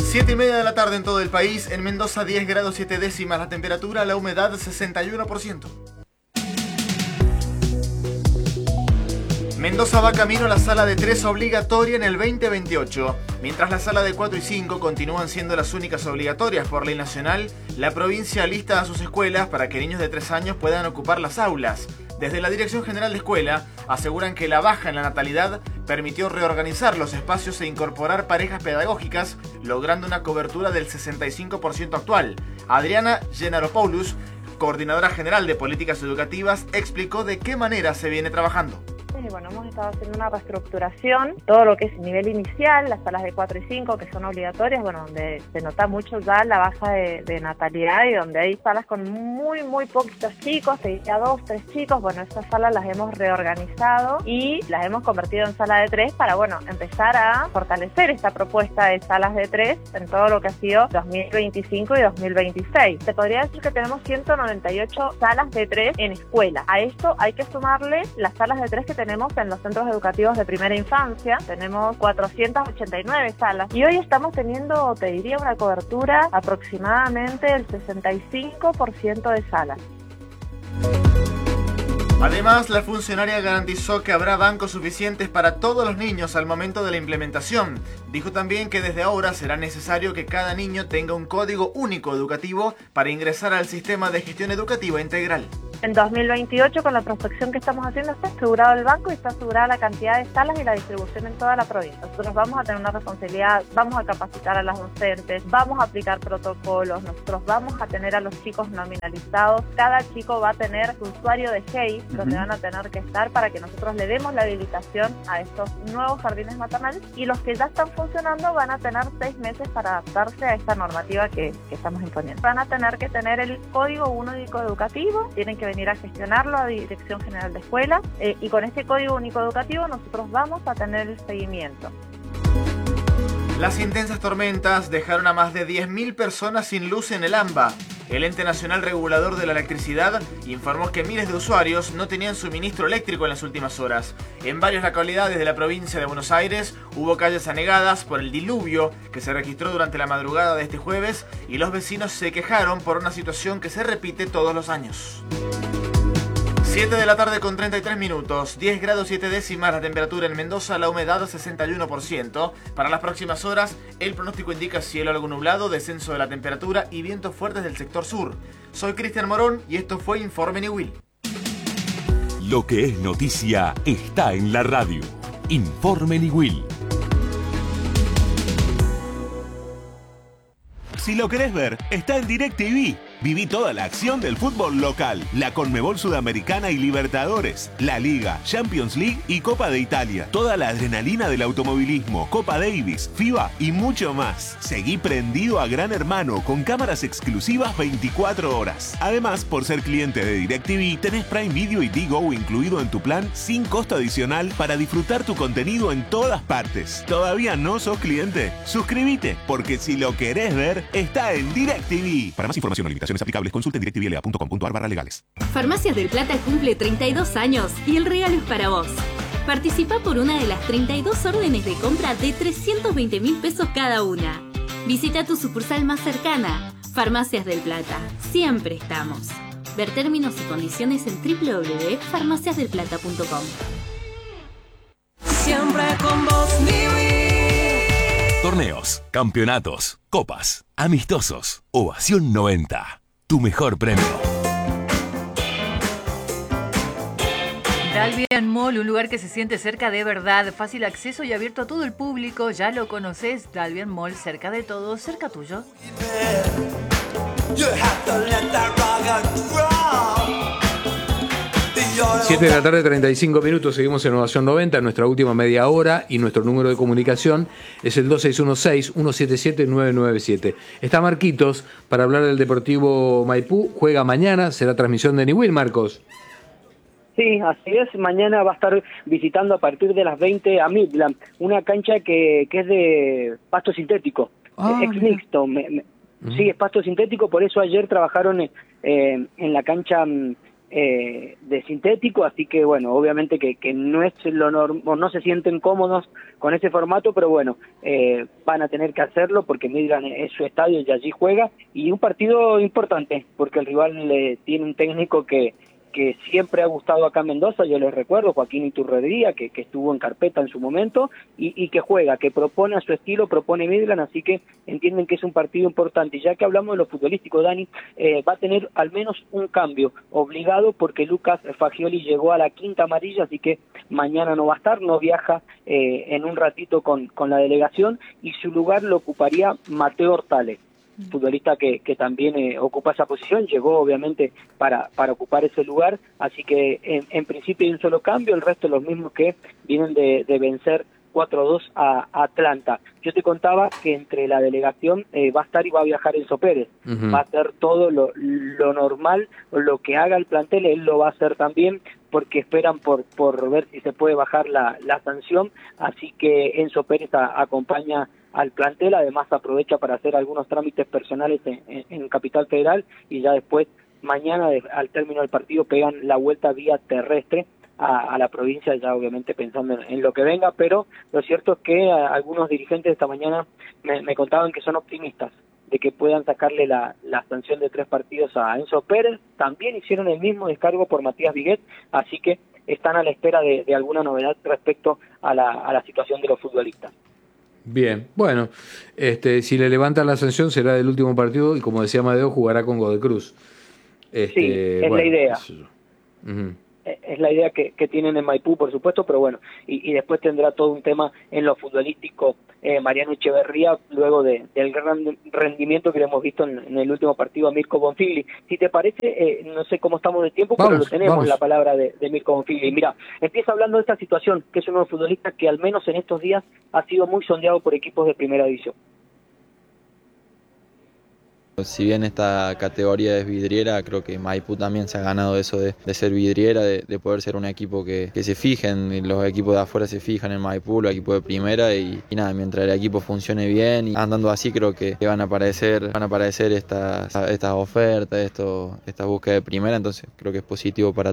7:30 de la tarde en todo el país. En Mendoza 10 grados 7 décimas la temperatura, la humedad 61%. Mendoza va camino a la sala de 3 obligatoria en el 2028. Mientras la sala de 4 y 5 continúan siendo las únicas obligatorias por ley nacional, la provincia alista a sus escuelas para que niños de 3 años puedan ocupar las aulas. Desde la Dirección General de Escuela aseguran que la baja en la natalidad permitió reorganizar los espacios e incorporar parejas pedagógicas, logrando una cobertura del 65% actual. Adriana Genaropoulos, coordinadora general de políticas educativas, explicó de qué manera se viene trabajando. Bueno, hemos estado haciendo una reestructuración, todo lo que es nivel inicial, las salas de 4 y 5 que son obligatorias, bueno, donde se nota mucho ya la baja de natalidad y donde hay salas con muy poquitos chicos, te diría 2, 3 chicos, bueno, estas salas las hemos reorganizado y las hemos convertido en sala de 3 para, bueno, empezar a fortalecer esta propuesta de salas de 3 en todo lo que ha sido 2025 y 2026. Se podría decir que tenemos 198 salas de 3 en escuela. A esto hay que sumarle las salas de 3 que tenemos en los centros educativos de primera infancia. Tenemos 489 salas y hoy estamos teniendo, te diría, una cobertura aproximadamente del 65% de salas. Además, la funcionaria garantizó que habrá bancos suficientes para todos los niños al momento de la implementación. Dijo también que desde ahora será necesario que cada niño tenga un código único educativo para ingresar al sistema de gestión educativa integral. En 2028, con la prospección que estamos haciendo, está asegurado el banco y está asegurada la cantidad de salas y la distribución en toda la provincia. Nosotros vamos a tener una responsabilidad, vamos a capacitar a las docentes, vamos a aplicar protocolos, nosotros vamos a tener a los chicos nominalizados. Cada chico va a tener su usuario de GEI, donde van a tener que estar para que nosotros le demos la habilitación a estos nuevos jardines maternales, y los que ya están funcionando van a tener 6 meses para adaptarse a esta normativa que estamos imponiendo. Van a tener que tener el código único educativo, tienen que venir a gestionarlo a Dirección General de Escuela y con este código único educativo nosotros vamos a tener el seguimiento. Las intensas tormentas dejaron a más de 10.000 personas sin luz en el AMBA. El Ente Nacional Regulador de la Electricidad informó que miles de usuarios no tenían suministro eléctrico en las últimas horas. En varias localidades de la provincia de Buenos Aires hubo calles anegadas por el diluvio que se registró durante la madrugada de este jueves y los vecinos se quejaron por una situación que se repite todos los años. 7 de la tarde con 33 minutos, 10 grados 7 décimas la temperatura en Mendoza, la humedad 61%. Para las próximas horas, el pronóstico indica cielo algo nublado, descenso de la temperatura y vientos fuertes del sector sur. Soy Cristian Morón y esto fue Informe Niwil. Lo que es noticia está en la radio. Informe Niwil. Si lo querés ver, está en DirecTV. Viví toda la acción del fútbol local, la Conmebol Sudamericana y Libertadores, la Liga, Champions League y Copa de Italia. Toda la adrenalina del automovilismo, Copa Davis, FIBA y mucho más. Seguí prendido a Gran Hermano con cámaras exclusivas 24 horas. Además, por ser cliente de DirecTV, tenés Prime Video y Digo incluido en tu plan sin costo adicional para disfrutar tu contenido en todas partes. ¿Todavía no sos cliente? Suscríbete, porque si lo querés ver, está en DirecTV. Para más información o limitaciones aplicables, consulte en directvla.com.ar/legales. Farmacias del Plata cumple 32 años y el regalo es para vos. Participa por una de las 32 órdenes de compra de 320.000 pesos cada una. Visita tu sucursal más cercana. Farmacias del Plata. Siempre estamos. Ver términos y condiciones en www.farmaciasdelplata.com. Siempre con vos, Niwil. Torneos, campeonatos, copas, amistosos. Ovación 90. Tu mejor premio. Dalvian Mall, un lugar que se siente cerca de verdad, fácil acceso y abierto a todo el público. Ya lo conoces, Dalvian Mall, cerca de todo, cerca tuyo. 7 de la tarde, 35 minutos, seguimos en Ovación 90, nuestra última media hora, y nuestro número de comunicación es el 2616-177-997. Está Marquitos para hablar del Deportivo Maipú, juega mañana, será transmisión de Niwil, Marcos. Sí, así es, mañana va a estar visitando a partir de las 20 a Midland, una cancha que es de pasto sintético, ex mixto, Sí, es pasto sintético, por eso ayer trabajaron en la cancha de sintético, así que bueno, obviamente que no es lo normal, no se sienten cómodos con ese formato, pero bueno, van a tener que hacerlo porque Midland es su estadio y allí juega, y un partido importante porque el rival tiene un técnico que siempre ha gustado acá en Mendoza. Yo les recuerdo, Joaquín Iturralde, que estuvo en carpeta en su momento, y que juega, que propone a su estilo, propone Midland, así que entienden que es un partido importante. Y ya que hablamos de lo futbolístico, Dani, va a tener al menos un cambio obligado, porque Lucas Fagioli llegó a la quinta amarilla, así que mañana no va a estar, no viaja en un ratito con la delegación, y su lugar lo ocuparía Mateo Hortales, futbolista que también ocupa esa posición, llegó obviamente para ocupar ese lugar, así que en principio hay un solo cambio, el resto los mismos que vienen de vencer 4-2 a Atlanta. Yo te contaba que entre la delegación va a estar y va a viajar Enzo Pérez, va a hacer todo lo normal, lo que haga el plantel, él lo va a hacer también, porque esperan por ver si se puede bajar la sanción, así que Enzo Pérez acompaña al plantel, además aprovecha para hacer algunos trámites personales en Capital Federal, y ya después, mañana al término del partido, pegan la vuelta vía terrestre a la provincia, ya obviamente pensando en lo que venga, pero lo cierto es que algunos dirigentes esta mañana me contaban que son optimistas de que puedan sacarle la sanción de 3 partidos a Enzo Pérez. También hicieron el mismo descargo por Matías Viguet, así que están a la espera de alguna novedad respecto a la situación de los futbolistas. Bien, bueno, si le levantan la sanción será del último partido y, como decía Amadeo, jugará con Godecruz. Sí, es la idea. Es la idea que tienen en Maipú, por supuesto, pero bueno, y después tendrá todo un tema en lo futbolístico Mariano Echeverría, luego del gran rendimiento que le hemos visto en el último partido a Mirko Bonfigli. Si te parece, no sé cómo estamos de tiempo, pero lo tenemos, la palabra de Mirko Bonfigli. Mira, empieza hablando de esta situación, que es uno de los futbolistas que al menos en estos días ha sido muy sondeado por equipos de primera división. Si bien esta categoría es vidriera, creo que Maipú también se ha ganado eso de ser vidriera, de poder ser un equipo que se fijen, los equipos de afuera se fijan en Maipú, los equipos de primera, y nada, mientras el equipo funcione bien y andando así, creo que van a aparecer estas ofertas, estas búsquedas de primera, entonces creo que es positivo para